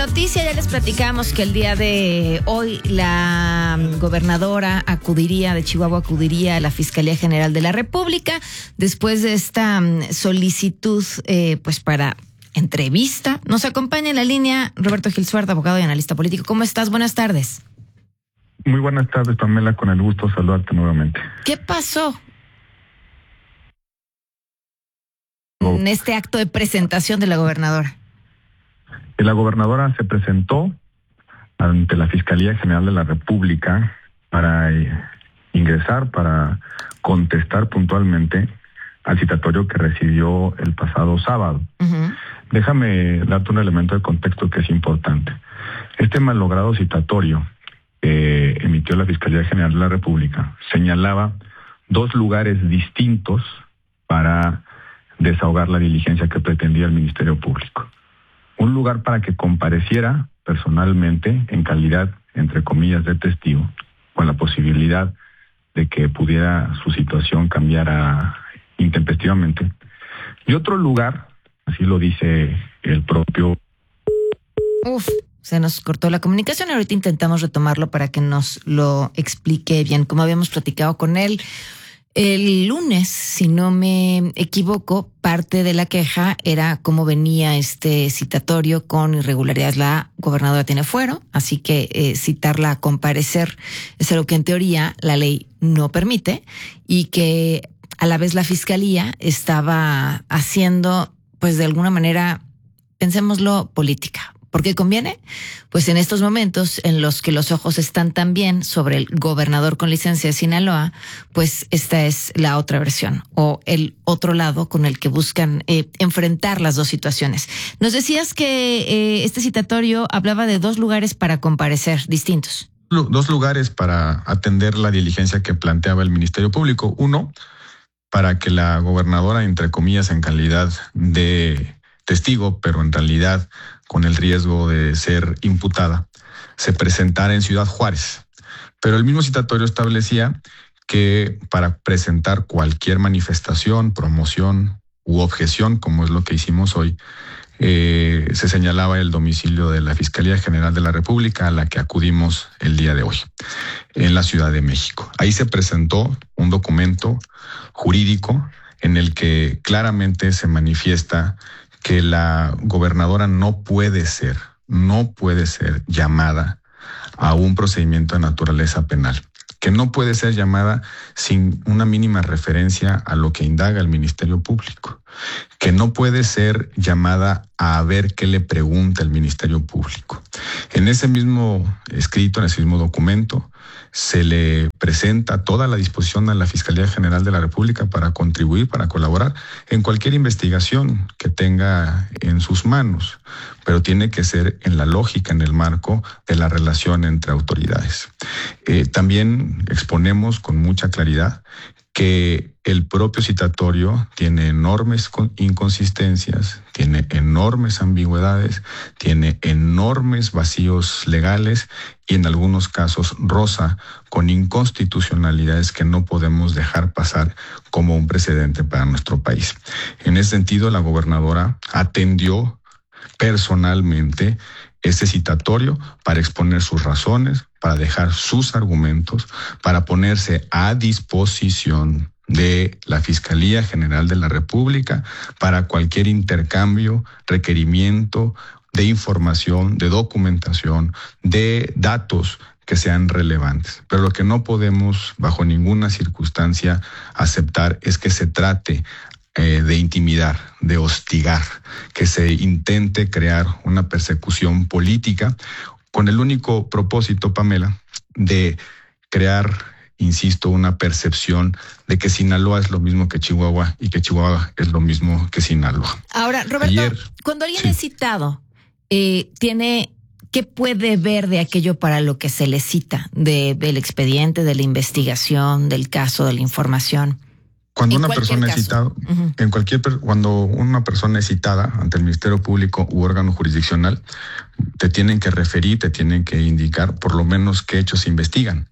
noticia, ya les platicamos que el día de hoy la gobernadora de Chihuahua acudiría a la Fiscalía General de la República después de esta solicitud pues para entrevista. Nos acompaña en la línea Roberto Gil Suarda, abogado y analista político. ¿Cómo estás? Buenas tardes. Muy buenas tardes, Pamela, con el gusto de saludarte nuevamente. ¿Qué pasó en este acto de presentación de la gobernadora? La gobernadora se presentó ante la Fiscalía General de la República para ingresar, para contestar puntualmente al citatorio que recibió el pasado sábado. Uh-huh. Déjame darte un elemento de contexto que es importante. Este malogrado citatorio que emitió la Fiscalía General de la República señalaba dos lugares distintos para desahogar la diligencia que pretendía el Ministerio Público. Un lugar para que compareciera personalmente en calidad, entre comillas, de testigo, con la posibilidad de que pudiera su situación cambiar intempestivamente. Y otro lugar, así lo dice el propio... Se nos cortó la comunicación. Ahorita intentamos retomarlo para que nos lo explique bien. Como habíamos platicado con él el lunes, si no me equivoco, parte de la queja era cómo venía este citatorio con irregularidades. La gobernadora tiene fuero, así que citarla a comparecer es algo que en teoría la ley no permite y que a la vez la fiscalía estaba haciendo, pues de alguna manera, pensémoslo, política. ¿Por qué conviene? Pues en estos momentos en los que los ojos están también sobre el gobernador con licencia de Sinaloa, pues esta es la otra versión o el otro lado con el que buscan enfrentar las dos situaciones. Nos decías que este citatorio hablaba de dos lugares para comparecer distintos. Dos lugares para atender la diligencia que planteaba el Ministerio Público. Uno, para que la gobernadora, entre comillas, en calidad de testigo, pero en realidad con el riesgo de ser imputada, se presentara en Ciudad Juárez. Pero el mismo citatorio establecía que para presentar cualquier manifestación, promoción u objeción, como es lo que hicimos hoy, se señalaba el domicilio de la Fiscalía General de la República a la que acudimos el día de hoy, en la Ciudad de México. Ahí se presentó un documento jurídico en el que claramente se manifiesta que la gobernadora no puede ser llamada a un procedimiento de naturaleza penal, que no puede ser llamada sin una mínima referencia a lo que indaga el Ministerio Público, que no puede ser llamada a ver qué le pregunta el Ministerio Público. En ese mismo escrito, en ese mismo documento, se le presenta toda la disposición a la Fiscalía General de la República para contribuir, para colaborar en cualquier investigación que tenga en sus manos, pero tiene que ser en la lógica, en el marco de la relación entre autoridades. También exponemos con mucha claridad que el propio citatorio tiene enormes inconsistencias, tiene enormes ambigüedades, tiene enormes vacíos legales y en algunos casos roza con inconstitucionalidades que no podemos dejar pasar como un precedente para nuestro país. En ese sentido, la gobernadora atendió personalmente este citatorio para exponer sus razones, para dejar sus argumentos, para ponerse a disposición de la Fiscalía General de la República para cualquier intercambio, requerimiento de información, de documentación, de datos que sean relevantes. Pero lo que no podemos bajo ninguna circunstancia aceptar es que se trate de intimidar, de hostigar, que se intente crear una persecución política con el único propósito, Pamela, de crear, insisto, una percepción de que Sinaloa es lo mismo que Chihuahua y que Chihuahua es lo mismo que Sinaloa. Ahora, Roberto, cuando alguien es citado, ¿qué puede ver de aquello para lo que se le cita? Del expediente, de la investigación, del caso, de la información. Cuando una persona es citada, cuando una persona es citada ante el Ministerio Público u órgano jurisdiccional, te tienen que referir, te tienen que indicar por lo menos qué hechos se investigan,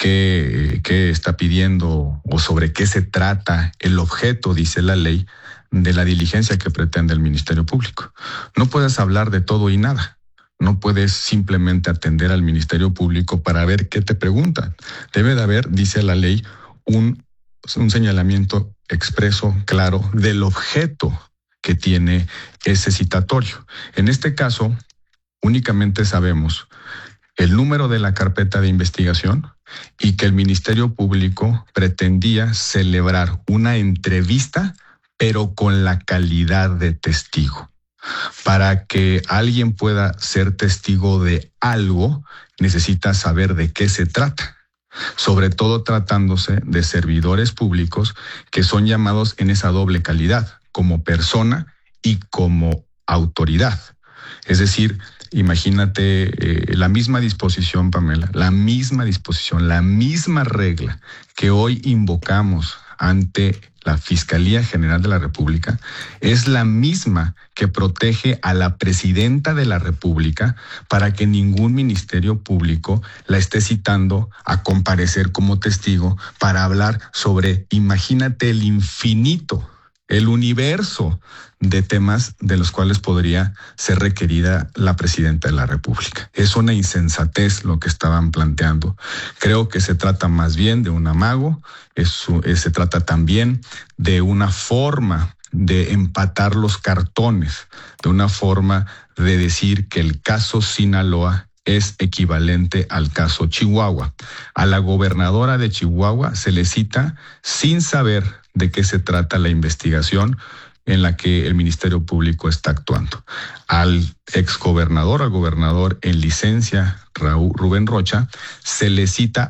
qué está pidiendo o sobre qué se trata el objeto, dice la ley, de la diligencia que pretende el Ministerio Público. No puedes hablar de todo y nada. No puedes simplemente atender al Ministerio Público para ver qué te preguntan. Debe de haber, dice la ley, un señalamiento expreso, claro, del objeto que tiene ese citatorio. En este caso, únicamente sabemos el número de la carpeta de investigación y que el Ministerio Público pretendía celebrar una entrevista, pero con la calidad de testigo. Para que alguien pueda ser testigo de algo, necesita saber de qué se trata. Sobre todo tratándose de servidores públicos que son llamados en esa doble calidad, como persona y como autoridad. Es decir, imagínate la misma disposición, Pamela, la misma disposición, la misma regla que hoy invocamos ante la Fiscalía General de la República, es la misma que protege a la Presidenta de la República para que ningún Ministerio Público la esté citando a comparecer como testigo para hablar sobre, imagínate, el infinito, el universo de temas de los cuales podría ser requerida la Presidenta de la República. Es una insensatez lo que estaban planteando. Creo que se trata más bien de un amago, se trata también de una forma de empatar los cartones, de una forma de decir que el caso Sinaloa es equivalente al caso Chihuahua. A la gobernadora de Chihuahua se le cita sin saber de qué se trata la investigación en la que el Ministerio Público está actuando. Al exgobernador, al gobernador en licencia, Rubén Rocha, se le cita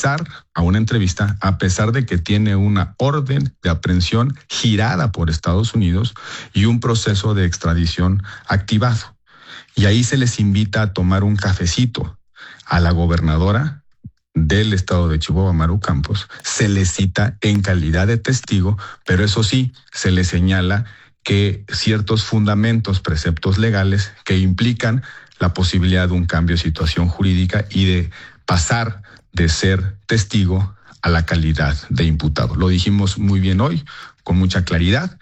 a una entrevista, a pesar de que tiene una orden de aprehensión girada por Estados Unidos y un proceso de extradición activado. Y ahí se les invita a tomar un cafecito. A la gobernadora del estado de Chihuahua, Maru Campos, se le cita en calidad de testigo, pero eso sí, se le señala que ciertos fundamentos, preceptos legales que implican la posibilidad de un cambio de situación jurídica y de pasar de ser testigo a la calidad de imputado. Lo dijimos muy bien hoy, con mucha claridad,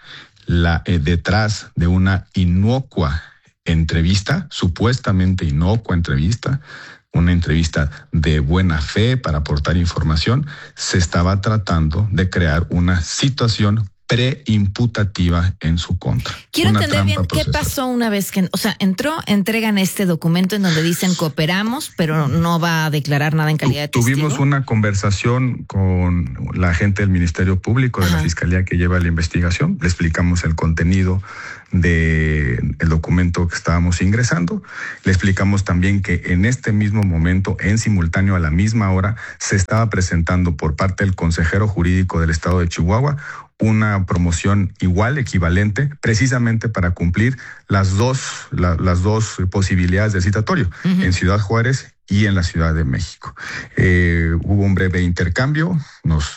detrás de una inocua entrevista, supuestamente inocua entrevista, una entrevista de buena fe para aportar información, se estaba tratando de crear una situación preimputativa en su contra. Quiero entender bien qué pasó una vez que, entregan este documento en donde dicen cooperamos, pero no va a declarar nada en calidad de testigo. Tuvimos una conversación con la gente del Ministerio Público, de la Fiscalía que lleva la investigación, le explicamos el contenido del documento que estábamos ingresando, le explicamos también que en este mismo momento, en simultáneo a la misma hora, se estaba presentando por parte del consejero jurídico del estado de Chihuahua una promoción igual, equivalente, precisamente para cumplir las dos posibilidades de citatorio, en Ciudad Juárez y en la Ciudad de México. Hubo un breve intercambio, nos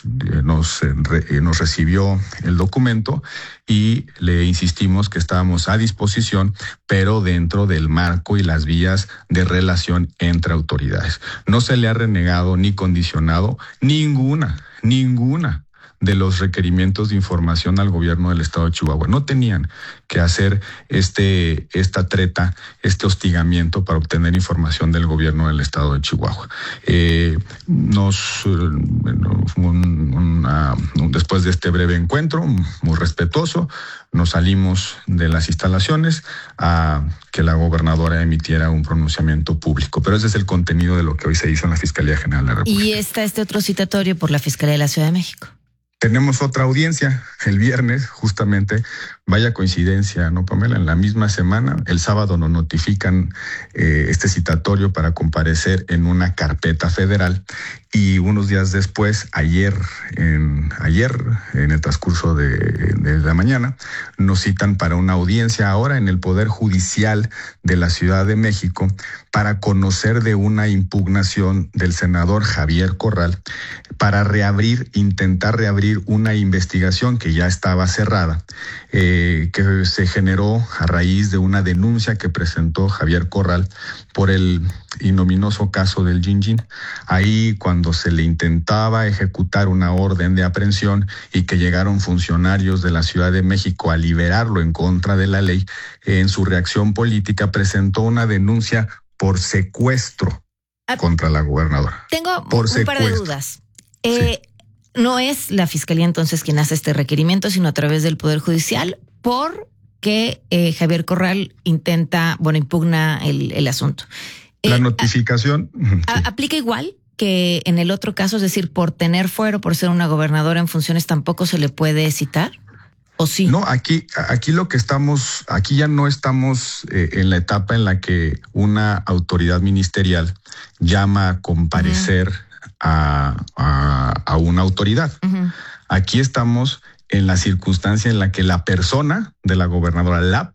recibió el documento y le insistimos que estábamos a disposición, pero dentro del marco y las vías de relación entre autoridades. No se le ha renegado ni condicionado ninguna de los requerimientos de información al gobierno del estado de Chihuahua. No tenían que hacer esta treta, este hostigamiento para obtener información del gobierno del estado de Chihuahua. Después de este breve encuentro, muy respetuoso, nos salimos de las instalaciones a que la gobernadora emitiera un pronunciamiento público. Pero ese es el contenido de lo que hoy se hizo en la Fiscalía General de la República. Y está este otro citatorio por la Fiscalía de la Ciudad de México. Tenemos otra audiencia el viernes, justamente, vaya coincidencia, ¿no, Pamela? En la misma semana, el sábado nos notifican este citatorio para comparecer en una carpeta federal y unos días después, ayer en el transcurso de la mañana, nos citan para una audiencia ahora en el Poder Judicial de la Ciudad de México para conocer de una impugnación del senador Javier Corral para intentar reabrir abrir una investigación que ya estaba cerrada, que se generó a raíz de una denuncia que presentó Javier Corral por el ignominioso caso del Jinjin. Ahí, cuando se le intentaba ejecutar una orden de aprehensión y que llegaron funcionarios de la Ciudad de México a liberarlo en contra de la ley, en su reacción política presentó una denuncia por secuestro contra la gobernadora. Tengo un par de dudas. Sí. No es la Fiscalía entonces quien hace este requerimiento, sino a través del Poder Judicial, porque Javier Corral impugna el asunto. La notificación... ¿Aplica igual que en el otro caso? Es decir, por tener fuero, por ser una gobernadora en funciones, ¿tampoco se le puede citar? ¿O sí? No, aquí ya no estamos en la etapa en la que una autoridad ministerial llama a comparecer a una autoridad. Aquí estamos en la circunstancia en la que la persona de la gobernadora,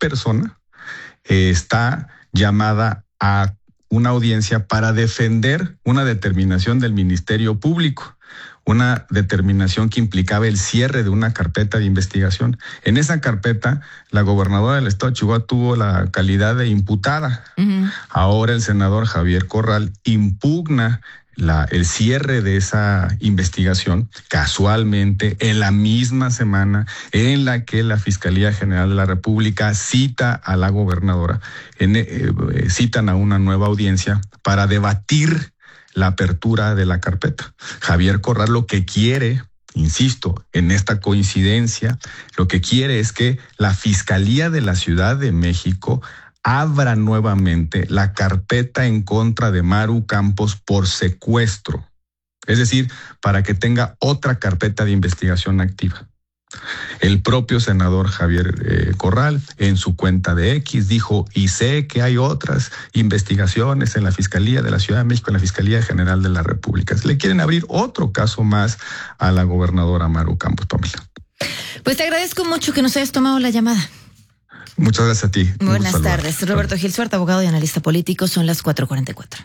está llamada a una audiencia para defender una determinación del Ministerio Público, una determinación que implicaba el cierre de una carpeta de investigación. En esa carpeta, la gobernadora del estado de Chihuahua tuvo la calidad de imputada. Ahora el senador Javier Corral impugna el cierre de esa investigación, casualmente en la misma semana en la que la Fiscalía General de la República cita a la gobernadora, citan a una nueva audiencia para debatir la apertura de la carpeta. Javier Corral lo que quiere, insisto, en esta coincidencia, lo que quiere es que la Fiscalía de la Ciudad de México abra nuevamente la carpeta en contra de Maru Campos por secuestro. Es decir, para que tenga otra carpeta de investigación activa. El propio senador Javier Corral en su cuenta de X dijo, y sé que hay otras investigaciones en la Fiscalía de la Ciudad de México, en la Fiscalía General de la República. Le quieren abrir otro caso más a la gobernadora Maru Campos, Pamela. Pues te agradezco mucho que nos hayas tomado la llamada. Muchas gracias a ti. Buenas tardes. Roberto Gil Suerta, abogado y analista político. Son las 4:44.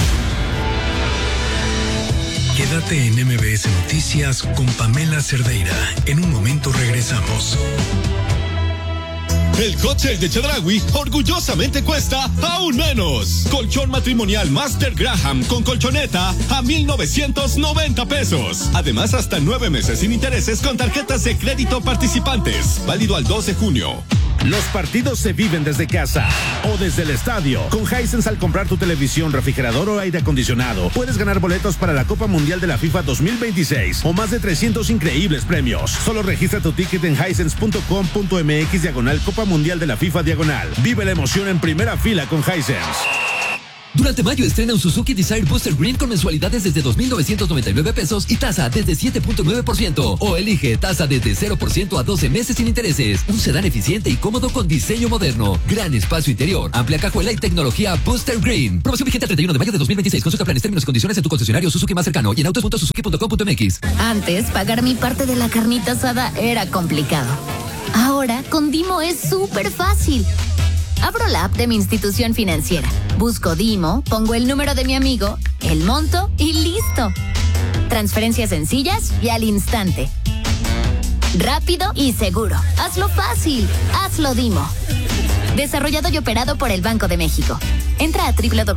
Quédate en MBS Noticias con Pamela Cerdeira. En un momento regresamos. El hot sale de Chedraui orgullosamente cuesta aún menos. Colchón matrimonial Master Graham con colchoneta a 1,990 pesos. Además, hasta 9 meses sin intereses con tarjetas de crédito participantes. Válido al 2 de junio. Los partidos se viven desde casa o desde el estadio. Con Hisense, al comprar tu televisión, refrigerador o aire acondicionado, puedes ganar boletos para la Copa Mundial de la FIFA 2026 o más de 300 increíbles premios. Solo registra tu ticket en hisense.com.mx/Copa Mundial de la FIFA /. Vive la emoción en primera fila con Hisense. Durante mayo estrena un Suzuki Desire Booster Green con mensualidades desde 2,999 pesos y tasa desde 7.9%. O elige tasa desde 0% a 12 meses sin intereses. Un sedán eficiente y cómodo con diseño moderno. Gran espacio interior, amplia cajuela y tecnología Booster Green. Promoción vigente el 31 de mayo de 2026. Consulta planes, términos y condiciones en tu concesionario Suzuki más cercano y en autos.suzuki.com.mx. Antes, pagar mi parte de la carnita asada era complicado. Ahora, con Dimo es súper fácil. Abro la app de mi institución financiera, busco Dimo, pongo el número de mi amigo, el monto y listo. Transferencias sencillas y al instante. Rápido y seguro. Hazlo fácil. Hazlo Dimo. Desarrollado y operado por el Banco de México. Entra a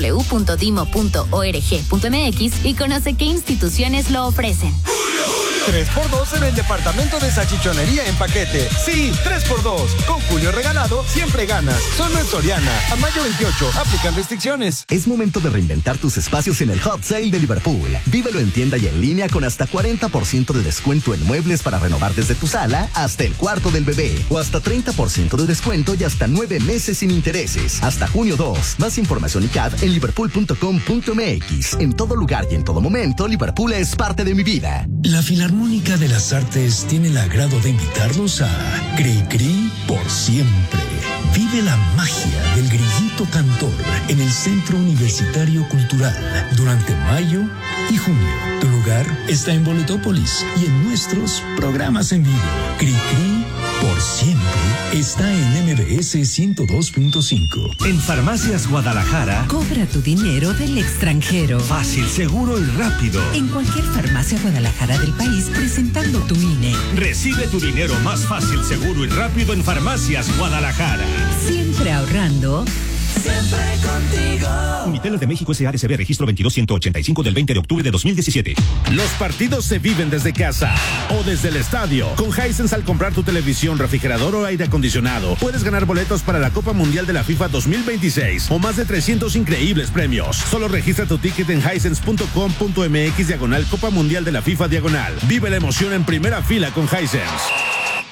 www.dimo.org.mx y conoce qué instituciones lo ofrecen. 3x2 en el departamento de salchichonería en paquete. Sí, 3x2. Con Julio regalado, siempre ganas. Solo en Soriana. A mayo 28. Aplican restricciones. Es momento de reinventar tus espacios en el Hot Sale de Liverpool. Vívelo en tienda y en línea con hasta 40% de descuento en muebles para renovar desde tu sala hasta el cuarto del bebé. O hasta 30% de descuento y hasta 9 meses sin intereses. Hasta junio 2. Más información y CAD en liverpool.com.mx. En todo lugar y en todo momento, Liverpool es parte de mi vida. La Filarmónica de las Artes tiene el agrado de invitarlos a Cri Cri por siempre. Vive la magia del grillito cantor en el Centro Universitario Cultural durante mayo y junio. Tu lugar está en Boletópolis y en nuestros programas en vivo. Cri Cri por siempre está en MBS 102.5. En Farmacias Guadalajara, cobra tu dinero del extranjero. Fácil, seguro y rápido. En cualquier farmacia Guadalajara del país, presentando tu INE. Recibe tu dinero más fácil, seguro y rápido en Farmacias Guadalajara. Siempre ahorrando. Siempre contigo. Unitel de México SADCB, registro 22185 del 20 de octubre de 2017. Los partidos se viven desde casa o desde el estadio. Con Hisense, al comprar tu televisión, refrigerador o aire acondicionado, puedes ganar boletos para la Copa Mundial de la FIFA 2026 o más de 300 increíbles premios. Solo registra tu ticket en hisense.com.mx /Copa Mundial de la FIFA /. Vive la emoción en primera fila con Hisense.